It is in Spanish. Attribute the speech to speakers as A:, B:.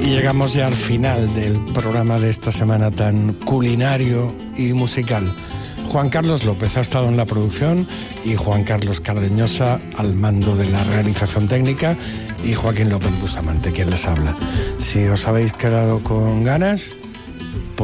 A: Y llegamos ya al final del programa de esta semana tan culinario y musical. Juan Carlos López ha estado en la producción y Juan Carlos Cardeñosa al mando de la realización técnica y Joaquín López Bustamante, quien les habla. Si os habéis quedado con ganas,